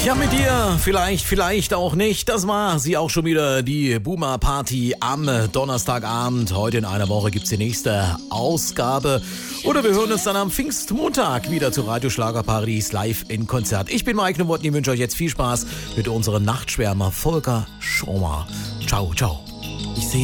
Ja, mit dir vielleicht auch nicht. Das war sie auch schon wieder, die Boomer Party am Donnerstagabend. Heute in einer Woche gibt's die nächste Ausgabe. Oder wir hören uns dann am Pfingstmontag wieder zu Radio Schlagerparadies live in Konzert. Ich bin Mike Nowotny, wünsche euch jetzt viel Spaß mit unserem Nachtschwärmer Volker Schomer. Ciao, ciao.